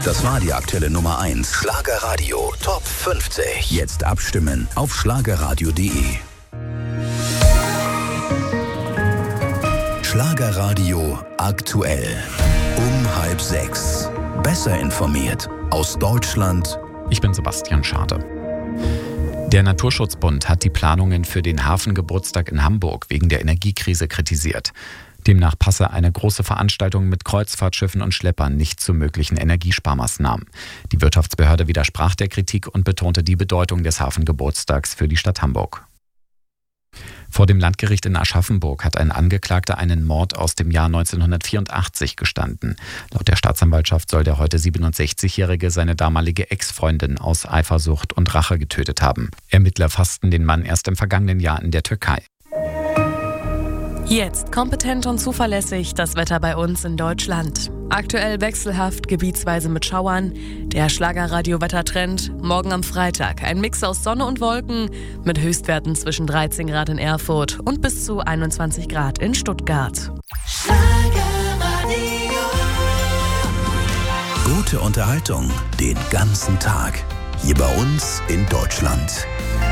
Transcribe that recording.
Das war die aktuelle Nummer 1. Schlagerradio Top 50. Jetzt abstimmen auf schlagerradio.de. Schlagerradio aktuell. Um 5:30. Besser informiert aus Deutschland. Ich bin Sebastian Schade. Der Naturschutzbund hat die Planungen für den Hafengeburtstag in Hamburg wegen der Energiekrise kritisiert. Demnach passe eine große Veranstaltung mit Kreuzfahrtschiffen und Schleppern nicht zu möglichen Energiesparmaßnahmen. Die Wirtschaftsbehörde widersprach der Kritik und betonte die Bedeutung des Hafengeburtstags für die Stadt Hamburg. Vor dem Landgericht in Aschaffenburg hat ein Angeklagter einen Mord aus dem Jahr 1984 gestanden. Laut der Staatsanwaltschaft soll der heute 67-Jährige seine damalige Ex-Freundin aus Eifersucht und Rache getötet haben. Ermittler fassten den Mann erst im vergangenen Jahr in der Türkei. Jetzt kompetent und zuverlässig das Wetter bei uns in Deutschland. Aktuell wechselhaft, gebietsweise mit Schauern. Der Schlagerradio-Wettertrend. Morgen am Freitag ein Mix aus Sonne und Wolken mit Höchstwerten zwischen 13 Grad in Erfurt und bis zu 21 Grad in Stuttgart. Gute Unterhaltung den ganzen Tag. Hier bei uns in Deutschland.